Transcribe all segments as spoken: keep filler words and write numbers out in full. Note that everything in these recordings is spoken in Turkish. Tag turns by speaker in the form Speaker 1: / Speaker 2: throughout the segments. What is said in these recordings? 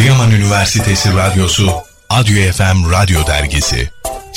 Speaker 1: Adıyaman Üniversitesi Radyosu, Adyo F M Radyo Dergisi.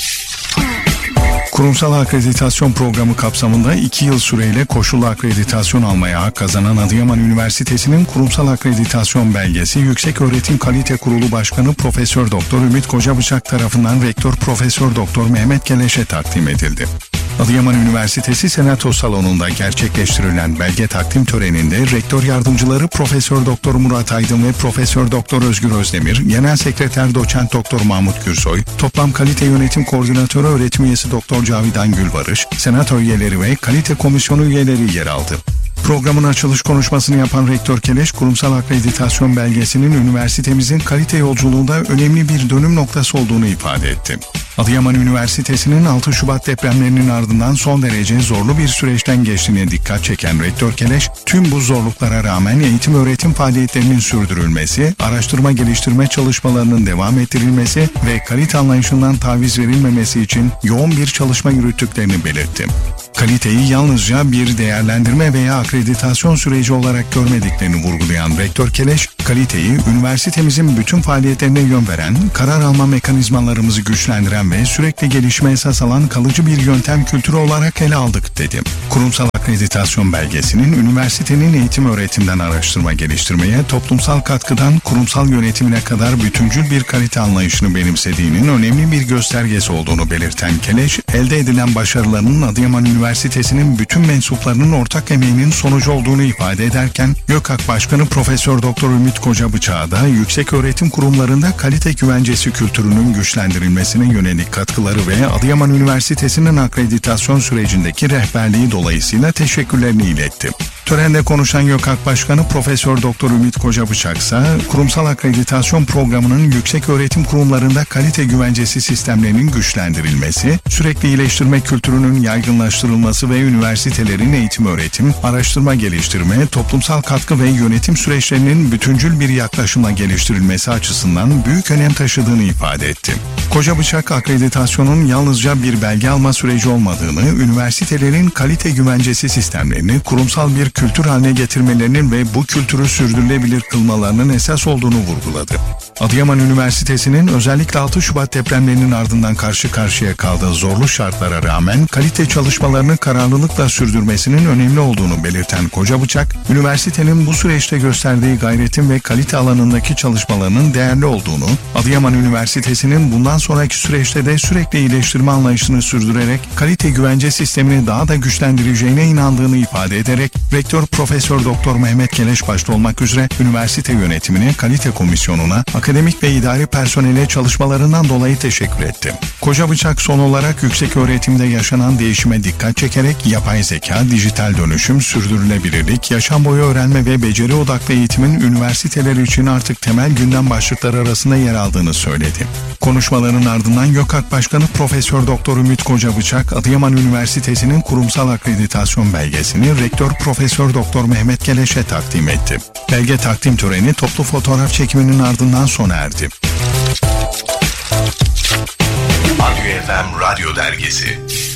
Speaker 2: Kurumsal akreditasyon programı kapsamında iki yıl süreyle koşullu akreditasyon almaya hak kazanan Adıyaman Üniversitesi'nin kurumsal akreditasyon belgesi Yükseköğretim Kalite Kurulu Başkanı Profesör Doktor Ümit Kocabıçak tarafından Rektör Profesör Doktor Mehmet Keleş'e takdim edildi. Adıyaman Üniversitesi Senato Salonu'nda gerçekleştirilen belge takdim töreninde Rektör Yardımcıları Profesör Doktor Murat Aydın ve Profesör Doktor Özgür Özdemir, Genel Sekreter Doçent Doktor Mahmut Gürsoy, Toplam Kalite Yönetim Koordinatörü Öğretim Üyesi Doktor Cavidan Gülbarış, Senato üyeleri ve Kalite Komisyonu üyeleri yer aldı. Programın açılış konuşmasını yapan Rektör Keleş, kurumsal akreditasyon belgesinin üniversitemizin kalite yolculuğunda önemli bir dönüm noktası olduğunu ifade etti. Adıyaman Üniversitesi'nin altı Şubat depremlerinin ardından son derece zorlu bir süreçten geçtiğine dikkat çeken Rektör Keleş, tüm bu zorluklara rağmen eğitim öğretim faaliyetlerinin sürdürülmesi, araştırma geliştirme çalışmalarının devam ettirilmesi ve kalite anlayışından taviz verilmemesi için yoğun bir çalışma yürüttüklerini belirtti. Kaliteyi yalnızca bir değerlendirme veya akreditasyon süreci olarak görmediklerini vurgulayan Rektör Keleş, kaliteyi üniversitemizin bütün faaliyetlerine yön veren, karar alma mekanizmalarımızı güçlendiren ve sürekli gelişme esas alan kalıcı bir yöntem kültürü olarak ele aldık dedi. Kurumsal akreditasyon belgesinin üniversitenin eğitim öğretimden araştırma geliştirmeye, toplumsal katkıdan kurumsal yönetimine kadar bütüncül bir kalite anlayışını benimsediğinin önemli bir göstergesi olduğunu belirten Keleş, elde edilen başarılarının Adıyaman Üniversitesi'nin bütün mensuplarının ortak emeğinin sonucu olduğunu ifade ederken, YÖKAK Başkanı Profesör Doktor Ümit Kocabıçak'a da yüksek öğretim kurumlarında kalite güvencesi kültürünün güçlendirilmesine yönelik katkıları ve Adıyaman Üniversitesi'nin akreditasyon sürecindeki rehberliği dolayısıyla teşekkürlerini iletti. Törende konuşan YÖKAK Başkanı Profesör Doktor Ümit Kocabıçak ise kurumsal akreditasyon programının yüksek öğretim kurumlarında kalite güvencesi sistemlerinin güçlendirilmesi, sürekli iyileştirme kültürünün yaygınlaştırılması ve üniversitelerin eğitim öğretim, araştırma geliştirme, toplumsal katkı ve yönetim süreçlerinin bütüncül bir yaklaşımla geliştirilmesi açısından büyük önem taşıdığını ifade etti. Kocabıçak, akreditasyonun yalnızca bir belge alma süreci olmadığını, üniversitelerin kalite güvencesi sistemlerini kurumsal bir kültür haline getirmelerinin ve bu kültürü sürdürülebilir kılmalarının esas olduğunu vurguladı. Adıyaman Üniversitesi'nin özellikle altı Şubat depremlerinin ardından karşı karşıya kaldığı zorlu şartlara rağmen kalite çalışmalarını kararlılıkla sürdürmesinin önemli olduğunu belirten Kocabıçak, üniversitenin bu süreçte gösterdiği gayretin ve kalite alanındaki çalışmalarının değerli olduğunu, Adıyaman Üniversitesi'nin bundan sonraki süreçte de sürekli iyileştirme anlayışını sürdürerek kalite güvence sistemini daha da güçlendireceğine inandığını ifade ederek, Rektör Profesör Doktor Mehmet Keleş başta olmak üzere üniversite yönetimine, kalite komisyonuna, akademik ve idari personele çalışmalarından dolayı teşekkür etti. Kocabıçak son olarak yüksek öğretimde yaşanan değişime dikkat çekerek yapay zeka, dijital dönüşüm, sürdürülebilirlik, yaşam boyu öğrenme ve beceri odaklı eğitimin üniversiteler için artık temel gündem başlıkları arasında yer aldığını söyledi. Konuşmaların ardından YÖKAK Başkanı Profesör Doktor Ümit Kocabıçak, Adıyaman Üniversitesi'nin kurumsal akreditasyon belgesini Rektör Profesör Doktor Mehmet Keleş'e takdim etti. Belge takdim töreni toplu fotoğraf çekiminin ardından sona erdi.
Speaker 1: Adyo F M Radyo Dergisi.